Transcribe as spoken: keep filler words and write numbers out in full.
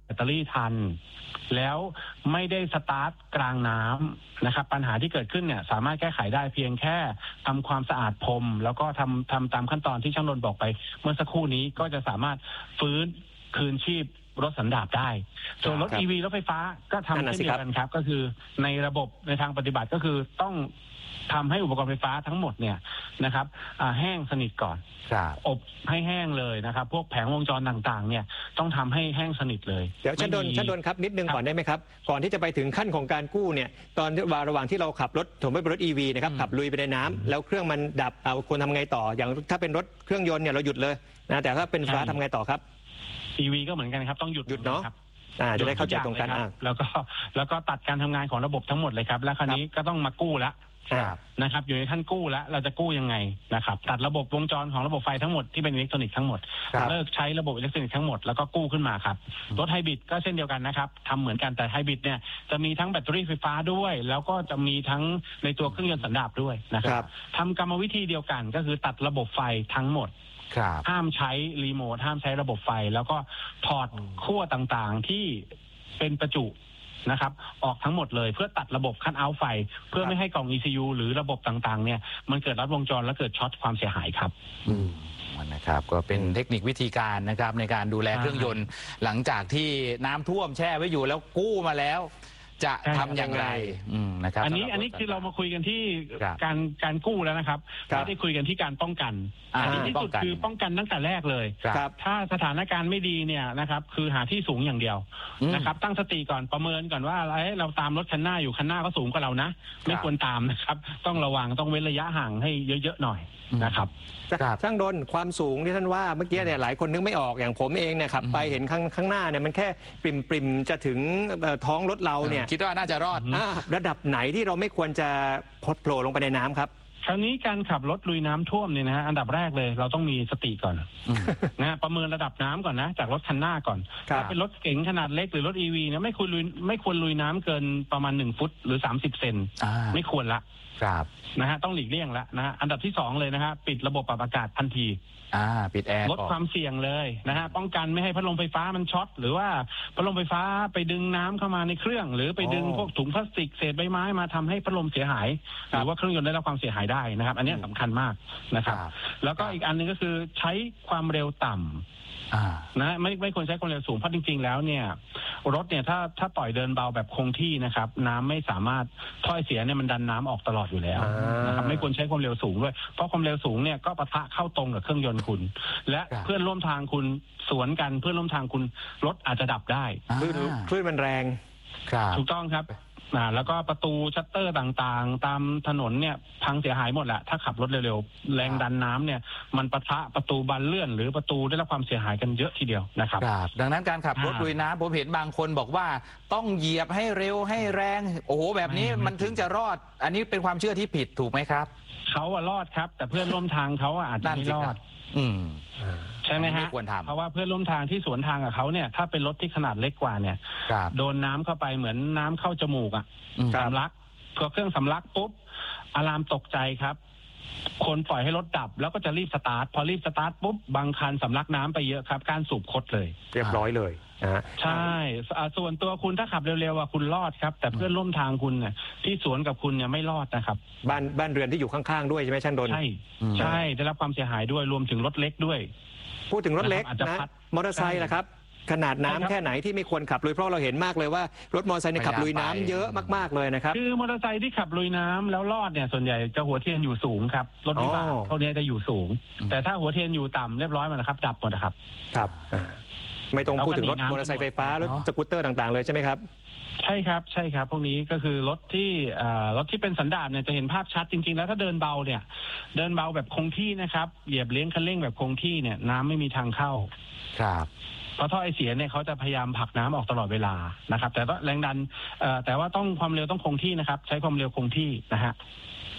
ตเตอรี่ทันแล้วไม่ได้สตาร์ทกลางน้ำนะครับปัญหาที่เกิดขึ้นเนี่ยสามารถแก้ไขได้เพียงแค่ทำความสะอาดพรมแล้วก็ทำทำตามขั้นตอนที่ช่างนนท์บอกไปเมื่อสักครู่นี้ก็จะสามารถฟื้นคืนชีพรถสันดาปได้ส่วนรถ อี วี รถไฟฟ้าก็ทำเช่นเดียวกันครับก็คือในระบบในทางปฏิบัติก็คือต้องทำให้อุปกรณ์ไฟฟ้าทั้งหมดเนี่ยนะครับแห้งสนิทก่อนอบให้แห้งเลยนะครับพวกแผงวงจรต่างๆเนี่ยต้องทำให้แห้งสนิทเลยเดี๋ยวชันดนชันดนครับนิดนึงก่อนได้ไหมครับก่อนที่จะไปถึงขั้นของการกู้เนี่ยตอนระหว่างที่เราขับรถถมไปเป็นรถ อี วี นะครับขับลุยไปในน้ำแล้วเครื่องมันดับเอาควรทำไงต่ออย่างถ้าเป็นรถเครื่องยนต์เนี่ยเราหยุดเลยนะแต่ถ้าเป็นไฟฟ้าทำไงต่อครับอี วี ก็เหมือนกันครับต้องหยุดหยุดเนาะจะได้เข้าใจตรงกันแล้วก็แล้วก็ตัดการทำงานของระบบทั้งหมดเลยครับแล้วคราวนี้ก็ต้องมากู้แล้วนะครับอยู่ในขั้นกู้แล้วเราจะกู้ยังไงนะครับตัดระบบวงจรของระบบไฟทั้งหมดที่เป็นอิเล็กทรอนิกส์ทั้งหมดเลิกใช้ระบบอิเล็กทรอนิกส์ทั้งหมดแล้วก็กู้ขึ้นมาครับรถไฮบริดก็เช่นเดียวกันนะครับทำเหมือนกันแต่ไฮบริดเนี่ยจะมีทั้งแบตเตอรี่ไฟฟ้าด้วยแล้วก็จะมีทั้งในตัวเครื่องยนต์สันดาปด้วยนะครับทำกรรมวิธีเดียวกันก็คือตัดระบบไฟทั้งหมดห้ามใช้รีโมทห้ามใช้ระบบไฟแล้วก็ถอดขั้วต่างๆที่เป็นประจุนะครับออกทั้งหมดเลยเพื่อตัดระบบคัทเอาท์ไฟเพื่อไม่ให้กล่อง อี ซี ยู หรือระบบต่างๆเนี่ยมันเกิดลัดวงจรและเกิดช็อตความเสียหายครับอืมนะครับก็เป็นเทคนิควิธีการนะครับในการดูแลเครื่องยนต์หลังจากที่น้ำท่วมแช่ไว้อยู่แล้วกู้มาแล้วจะทำอย่างไรนะครับอันนี้อันนี้คือเรามาคุยกันที่การการกู้แล้วนะครับไม่ได้คุยกันที่การป้องกันอันนี้ที่สุดคือป้องกันตั้งแต่แรกเลยถ้าสถานการณ์ไม่ดีเนี่ยนะครับคือหาที่สูงอย่างเดียวนะครับตั้งสติก่อนประเมินก่อนว่าอะไรเราตามรถคันหน้าอยู่คันหน้าก็สูงกว่าเรานะไม่ควรตามนะครับต้องระวังต้องเว้นระยะห่างให้เยอะๆหน่อยนะครับช่างดนความสูงที่ท่านว่าเมื่อกี้เนี่ยหลายคนนึกไม่ออกอย่างผมเองเนี่ยครับไปเห็นข้างข้างหน้าเนี่ยมันแค่ปริมปริมจะถึงท้องรถเราเนี่ยคิดว่าน่าจะรอดระดับไหนที่เราไม่ควรจะพดโผล่ลงไปในน้ำครับคราวนี้การขับรถลุยน้ำท่วมเนี่ยนะฮะอันดับแรกเลยเราต้องมีสติก่อนนะประเมินระดับน้ำก่อนนะจากรถคันหน้าก่อนถ้าเป็นรถเก๋งขนาดเล็กหรือรถ อี วี เนี่ยไม่ควรลุยไม่ควรลุยน้ำเกินประมาณหนึ่งฟุตหรือสามสิบเซนไม่ควรละครับนะฮะต้องหลีกเลี่ยงละนะฮะอันดับที่สองเลยนะฮะปิดระบบปรับอากาศทันทีอ่าปิดแอร์ลดความเสี่ยงเลยนะฮะป้องกันไม่ให้พัดลมไฟฟ้ามันช็อตหรือว่าพัดลมไฟฟ้าไปดึงน้ำเข้ามาในเครื่องหรือไปดึงพวกถุงพลาสติกเศษใบไม้มาทำให้พัดลมเสียหายหรือว่าเครื่องยนต์ได้รับความเสียหายได้นะครับอันนี้สำคัญมากนะครับแล้วก็อีกอันนึงก็คือใช้ความเร็วต่ำนะไม่ไม่ควรใช้ความเร็วสูงเพราะจริงๆแล้วเนี่ยรถเนี่ยถ้าถ้าปล่อยเดินเบาแบบคงที่นะครับน้ำไม่สามารถถ้อยเสียเนี่ยมันดันน้ำออกตลอดอยู่แล้วนะครับไม่ควรใช้ความเร็วสูงด้วยเพราะความเร็วสูงเนี่ยก็ปะทะเข้าตรงกับเครื่องยนต์คุณและเพื่อนร่วมทางคุณสวนกันเพื่อนร่วมทางคุณรถอาจจะดับได้คลื่นมันแรงถูกต้องครับแล้วก็ประตูชัตเตอร์ต่างๆตามถนนเนี่ยพังเสียหายหมดแหละถ้าขับรถเร็วๆแรงดันน้ำเนี่ยมันปะทะประตูบานเลื่อนหรือประตูได้รับความเสียหายกันเยอะทีเดียวนะครับดังนั้นการขับรถลุยน้ำผมเห็นบางคนบอกว่าต้องเหยียบให้เร็วให้แรงโอ้โหแบบนี้มันถึงจะรอดอันนี้เป็นความเชื่อที่ผิดถูกไหมครับเขาอะรอดครับแต่เพื่อนร่วมทางเขาอาจจะไม่รอดอืมใช่ไหมฮะเพราะว่าเพื่อนร่วมทางที่สวนทางกับเขาเนี่ยถ้าเป็นรถที่ขนาดเล็กกว่าเนี่ยโดนน้ำเข้าไปเหมือนน้ำเข้าจมูกอ่ะสำลักพอเครื่องสำลักปุ๊บอะลามตกใจครับคนปล่อยให้รถดับแล้วก็จะรีบสตาร์ทพอรีบสตาร์ทปุ๊บบางคันสำลักน้ำไปเยอะครับการสูบคดเลยเรียบร้อยเลยนะใช่ส่วนตัวคุณถ้าขับเร็วๆอ่ะคุณรอดครับแต่เพื่อนร่วมทางคุณเนี่ยที่สวนกับคุณเนี่ยไม่รอดนะครับบ้านบ้านเรือนที่อยู่ข้างๆด้วยใช่ไหมช่างดนใช่ใช่ได้รับความเสียหายด้วยรวมถึงรถเล็กด้วยพูดถึงรถเล็กนะมอเตอร์ไซค์นะครับขนาดน้ำแค่ไหนที่ไม่ควรขับลุยเพราะเราเห็นมากเลยว่ารถมอเตอร์ไซค์ขับลุยน้ำเยอะมากๆเลยนะครับคือมอเตอร์ไซค์ที่ขับลุยน้ำแล้วรอดเนี่ยส่วนใหญ่จะหัวเทียนอยู่สูงครับรถวิบากพวกนี้จะอยู่สูงแต่ถ้าหัวเทียนอยู่ต่ำเรียบร้อยมันนะครับดับหมดนะครับครับไม่ต้องพูดถึงรถมอเตอร์ไซค์ไฟฟ้ารถสกูตเตอร์ต่างๆเลยใช่ไหมครับใช่ครับใช่ครับพวกนี้ก็คือรถที่รถที่เป็นสันดาปเนี่ยจะเห็นภาพชัดจริงๆแล้วถ้าเดินเบาเนี่ยเดินเบาแบบคงที่นะครับเหยียบเลี้ยงคันเร่งแบบคงที่เนี่ยน้ำไม่มีทางเข้าครับเพราะท่อไอเสียเนี่ยเขาจะพยายามผลักน้ำออกตลอดเวลานะครับแต่ว่าแรงดันแต่ว่าต้องความเร็วต้องคงที่นะครับใช้ความเร็วคงที่นะฮะ